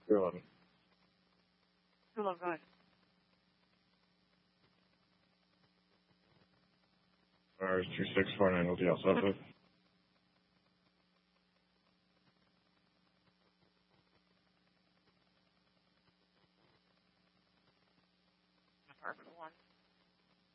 211. Hello, go ahead. Ours 2649 LDL Southwest. Apartment 1.